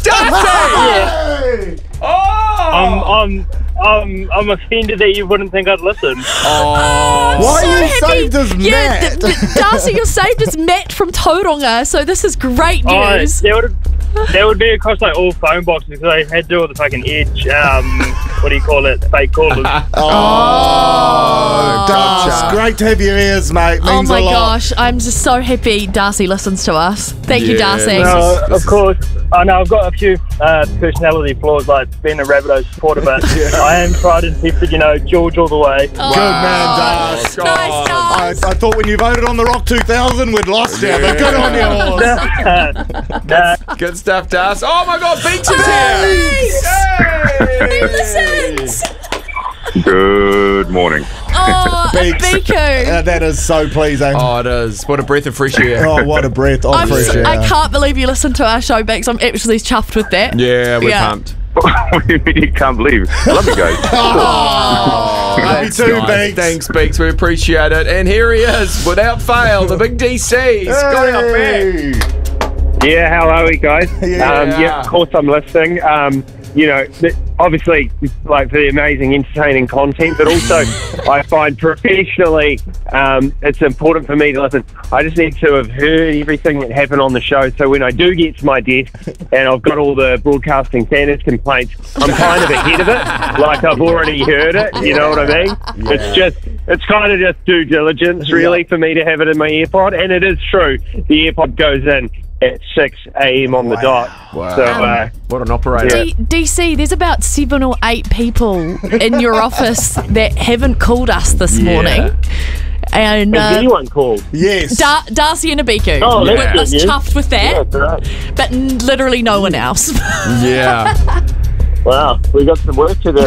Darcy! Oh! I'm offended that you wouldn't think I'd listen. Oh. Why So are you happy. saved as Matt? Darcy, you're saved as Matt from Tauranga, so this is great news. That would be across like all phone boxes because I had to do all the fucking Edge, what do you call it, fake callers. Darcy, great to have your ears, mate. Oh Means my a lot. gosh, I'm just so happy Darcy listens to us. Thank you, Darcy. No, of course. I know I've got a few personality flaws, like being a Rabbitohs supporter, but I am tried and tested, George all the way. Good man, Darcy. Nice, Darcy. I thought when you voted on the Rock 2000, we'd lost you, but good on you. Nah. Good stuff, Das. Oh my God, Beach is here! He listens. Good morning. Oh, Beaks. Biku. That is so pleasing. Oh, it is. What a breath of fresh air. Oh, what a breath of fresh air. I can't believe you listen to our show, Bex. I'm actually chuffed with that. Yeah, we're Yeah. pumped. What do you mean you can't believe? I love you guys. Oh, Me that's too, nice. Beaks. Thanks, Beaks. We appreciate it. And here he is, without fail, the big DC. He's got our back. Yeah, how are we, guys? Yeah. Of course I'm listening. Obviously, like for the amazing, entertaining content, but also I find professionally it's important for me to listen. I just need to have heard everything that happened on the show, so when I do get to my desk and I've got all the broadcasting standards complaints, I'm kind of ahead of it, like I've already heard it, you know what I mean? Yeah. It's kind of just due diligence, really, for me to have it in my AirPod, and it is true. The AirPod goes in at 6 a.m. on the dot. Wow. So, What an operator. DC, there's about 7 or 8 people in your office that haven't called us this morning. And has anyone called? Yes. Darcy and Abiku. Oh, We're that's just good news. chuffed with Yeah, that, great. but literally no one else. Yeah. Wow, we got some work to do.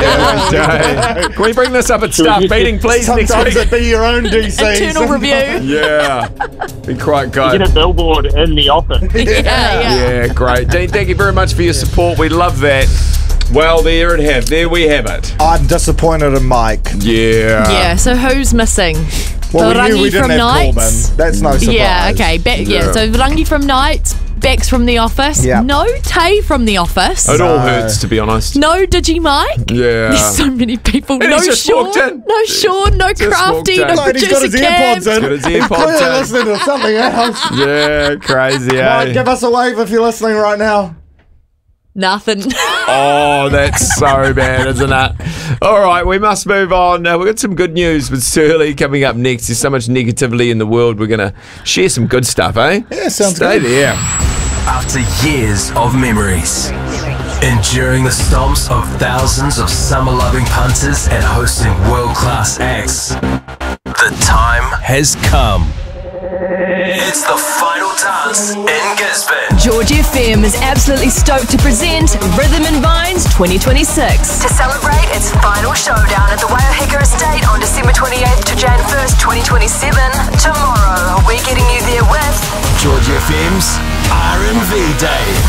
Can we bring this up at staff meeting, please, next Sometimes week? it be your own DC. Internal review. Yeah. Be quite Get good. a billboard in the office. Yeah. Yeah, great. Dean, thank you very much for your support. We love that. Well, there we have it. I'm disappointed in Mike. Yeah. Yeah, so who's missing? Well, we knew we Rangi didn't from have Nights. Corbin. That's no surprise. Yeah, okay. Yeah. So Rangi from Nights, Bex from The Office. Yeah. No Tay from The Office. It all hurts, to be honest. No Digi Mike. Yeah. There's so many people. And No he's just Sean. walked in. No Sean. No walked Crafty. in. No Like, he's got producer his Cam. earpods in. got his He's earpods clearly in. listening to something else. Yeah, crazy, Mike, eh? give us a wave if you're listening right now. Nothing. Oh, that's so bad, isn't it? All right, we must move on. We've got some good news with Surly coming up next. There's so much negativity in the world. We're going to share some good stuff, eh? Yeah, sounds Stay good. there. After years of memories, enduring the stomps of thousands of summer-loving punters and hosting world-class acts, the time has come. It's the final dance in Gisborne. George FM is absolutely stoked to present Rhythm and Vines 2026. To celebrate its final showdown at the Waiahika Estate on December 28th to Jan 1st, 2027, tomorrow we're getting you there with George FM's R&V Day.